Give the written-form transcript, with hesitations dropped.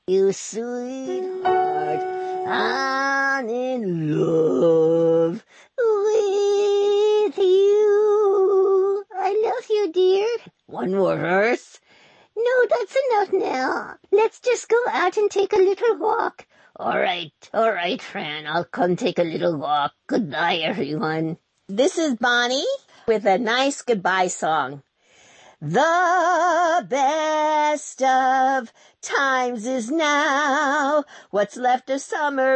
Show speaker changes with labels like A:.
A: You sweetheart, I'm in love with you. I love you, dear. One more verse? No, that's enough now. Let's just go out and take a little walk. All right, Fran. I'll come take a little walk. Goodbye, everyone.
B: This is Bonnie with a nice goodbye song. The best of times is now. What's left of summer